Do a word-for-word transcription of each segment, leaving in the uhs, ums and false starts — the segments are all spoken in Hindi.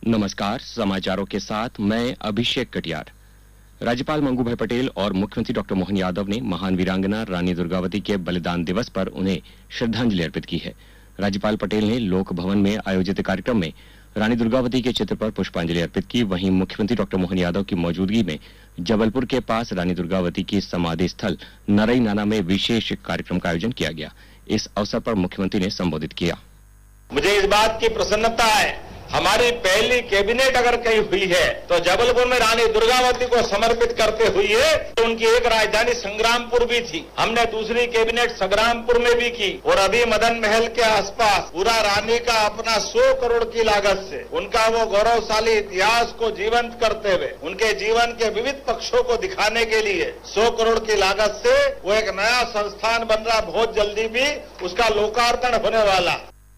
नमस्कार, समाचारों के साथ मैं अभिषेक कटियार। राज्यपाल मंगूभाई पटेल और मुख्यमंत्री डॉक्टर मोहन यादव ने महान वीरांगना रानी दुर्गावती के बलिदान दिवस पर उन्हें श्रद्धांजलि अर्पित की है। राज्यपाल पटेल ने लोक भवन में आयोजित कार्यक्रम में रानी दुर्गावती के चित्र पर पुष्पांजलि अर्पित की। वहीं मुख्यमंत्री डॉक्टर मोहन यादव की मौजूदगी में जबलपुर के पास रानी दुर्गावती की समाधि स्थल नरई नाना में विशेष कार्यक्रम का आयोजन किया गया। इस अवसर पर मुख्यमंत्री ने संबोधित किया। मुझे इस बात की प्रसन्नता है, हमारी पहली कैबिनेट अगर कहीं हुई है तो जबलपुर में रानी दुर्गावती को समर्पित करते हुई है। तो उनकी एक राजधानी संग्रामपुर भी थी, हमने दूसरी कैबिनेट संग्रामपुर में भी की और अभी मदन महल के आसपास पूरा रानी का अपना सौ करोड़ की लागत से उनका वो गौरवशाली इतिहास को जीवंत करते हुए उनके जीवन के विविध पक्षों को दिखाने के लिए सौ करोड़ की लागत से वो एक नया संस्थान बन रहा, बहुत जल्दी भी उसका लोकार्पण होने वाला।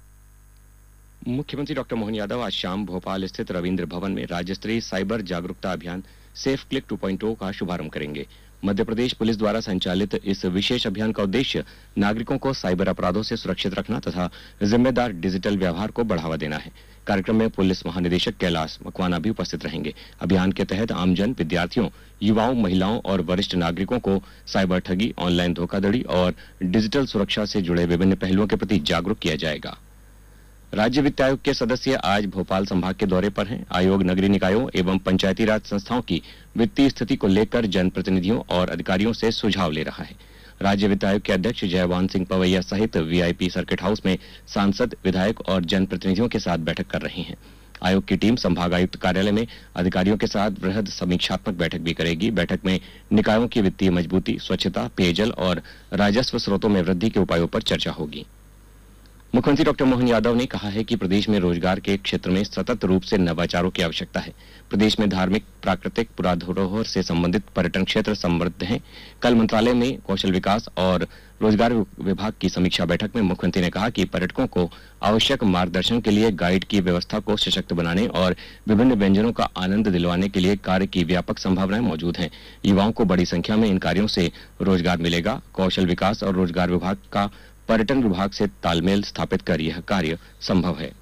मुख्यमंत्री डॉक्टर मोहन यादव आज शाम भोपाल स्थित रविंद्र भवन में राज्य स्तरीय साइबर जागरूकता अभियान सेफ क्लिक टू पॉइंट ओ का शुभारंभ करेंगे। मध्य प्रदेश पुलिस द्वारा संचालित इस विशेष अभियान का उद्देश्य नागरिकों को साइबर अपराधों से सुरक्षित रखना तथा जिम्मेदार डिजिटल व्यवहार को बढ़ावा देना है। कार्यक्रम में पुलिस महानिदेशक कैलाश मकवाना भी उपस्थित रहेंगे। अभियान के तहत आमजन, विद्यार्थियों, युवाओं, महिलाओं और वरिष्ठ नागरिकों को साइबर ठगी, ऑनलाइन धोखाधड़ी और डिजिटल सुरक्षा से जुड़े विभिन्न पहलुओं के प्रति जागरूक किया जाएगा। राज्य वित्त आयोग के सदस्य आज भोपाल संभाग के दौरे पर हैं। आयोग नगरीय निकायों एवं पंचायती राज संस्थाओं की वित्तीय स्थिति को लेकर जनप्रतिनिधियों और अधिकारियों से सुझाव ले रहा है। राज्य वित्त आयोग के अध्यक्ष जयवान सिंह पवैया सहित वीआईपी सर्किट हाउस में सांसद, विधायक और जनप्रतिनिधियों के साथ बैठक कर रहे हैं। आयोग की टीम संभागायुक्त कार्यालय में अधिकारियों के साथ वृहद समीक्षात्मक बैठक भी करेगी। बैठक में निकायों की वित्तीय मजबूती, स्वच्छता, पेयजल और राजस्व स्रोतों में वृद्धि के उपायों पर चर्चा होगी। मुख्यमंत्री डॉक्टर मोहन यादव ने कहा है कि प्रदेश में रोजगार के क्षेत्र में सतत रूप से नवाचारों की आवश्यकता है। प्रदेश में धार्मिक, प्राकृतिक, पुरा धरोहर से संबंधित पर्यटन क्षेत्र समृद्ध हैं। कल मंत्रालय में कौशल विकास और रोजगार विभाग की समीक्षा बैठक में मुख्यमंत्री ने कहा कि पर्यटकों को आवश्यक मार्गदर्शन के लिए गाइड की व्यवस्था को सशक्त बनाने और विभिन्न व्यंजनों का आनंद दिलवाने के लिए कार्य की व्यापक संभावनाएं मौजूद हैं। युवाओं को बड़ी संख्या में इन कार्यों से रोजगार मिलेगा। कौशल विकास और रोजगार विभाग का पर्यटन विभाग से तालमेल स्थापित कर यह कार्य संभव है।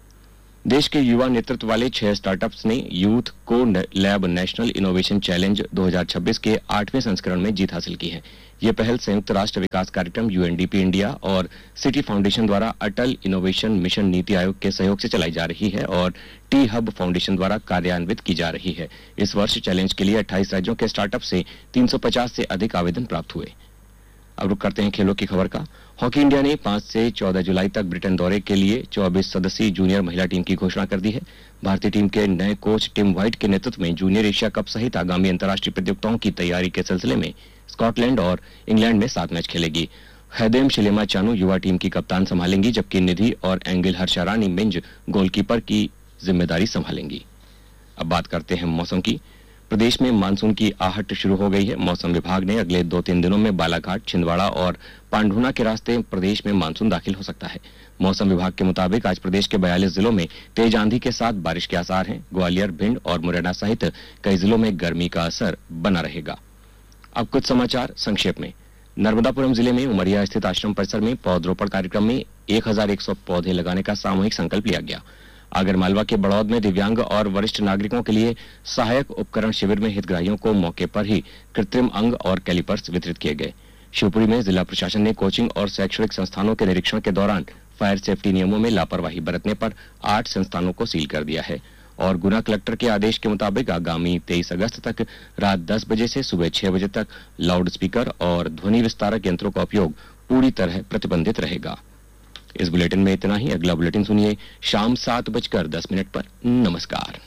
देश के युवा नेतृत्व वाले छह स्टार्टअप्स ने यूथ को लैब नेशनल इनोवेशन चैलेंज दो हज़ार छब्बीस के आठवें संस्करण में जीत हासिल की है। यह पहल संयुक्त राष्ट्र विकास कार्यक्रम यूएनडीपी इंडिया और सिटी फाउंडेशन द्वारा अटल इनोवेशन मिशन नीति आयोग के सहयोग से चलाई जा रही है और टी हब फाउंडेशन द्वारा कार्यान्वित की जा रही है। इस वर्ष चैलेंज के लिए अट्ठाईस राज्यों के स्टार्टअप से तीन सौ पचास से अधिक आवेदन प्राप्त हुए। अब रुक करते हैं खेलों की खबर का। हॉकी इंडिया ने पाँच से चौदह जुलाई तक ब्रिटेन दौरे के लिए चौबीस सदस्यीय जूनियर महिला टीम की घोषणा कर दी है। भारतीय टीम के नए कोच टिम व्हाइट के नेतृत्व में जूनियर एशिया कप सहित आगामी अंतर्राष्ट्रीय प्रतियोगिताओं की तैयारी के सिलसिले में स्कॉटलैंड और इंग्लैंड में सात मैच खेलेगी। हैदेम शिलेमा चानू युवा टीम की कप्तान संभालेंगी, जबकि निधि और एंगिल हर्षारानी मिंज गोलकीपर की जिम्मेदारी संभालेंगी। अब बात करते हैं मौसम की। प्रदेश में मानसून की आहट शुरू हो गई है। मौसम विभाग ने अगले दो तीन दिनों में बालाघाट, छिंदवाड़ा और पांढुना के रास्ते प्रदेश में मानसून दाखिल हो सकता है। मौसम विभाग के मुताबिक आज प्रदेश के बयालीस जिलों में तेज आंधी के साथ बारिश के आसार हैं। ग्वालियर, भिंड और मुरैना सहित कई जिलों में गर्मी का असर बना रहेगा। अब कुछ समाचार संक्षेप में। नर्मदापुरम जिले में उमरिया स्थित आश्रम परिसर में पौधरोपण कार्यक्रम में एक हजार एक सौ पौधे लगाने का सामूहिक संकल्प लिया गया। आगरमालवा के बड़ौद में दिव्यांग और वरिष्ठ नागरिकों के लिए सहायक उपकरण शिविर में हितग्राहियों को मौके पर ही कृत्रिम अंग और कैलिपर्स वितरित किए गए। शिवपुरी में जिला प्रशासन ने कोचिंग और शैक्षणिक संस्थानों के निरीक्षण के दौरान फायर सेफ्टी नियमों में लापरवाही बरतने पर आठ संस्थानों को सील कर दिया है। और गुना कलेक्टर के आदेश के मुताबिक आगामी तेईस अगस्त तक रात दस बजे से सुबह छह बजे तक लाउड स्पीकर और ध्वनि विस्तारक यंत्रों का उपयोग पूरी तरह प्रतिबंधित रहेगा। इस बुलेटिन में इतना ही। अगला बुलेटिन सुनिए शाम सात बजकर दस मिनट पर। नमस्कार।